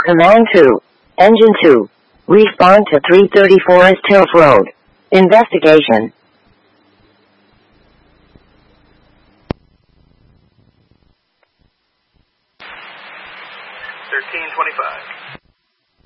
Command 2. Engine 2. Respond to 330 Forest Hills Road. Investigation. 1325.